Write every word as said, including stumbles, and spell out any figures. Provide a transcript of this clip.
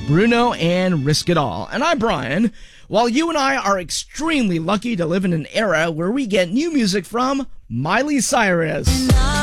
Bruno and Risk It All. And I'm Brian. While you and I are extremely lucky to live in an era where we get new music from Miley Cyrus.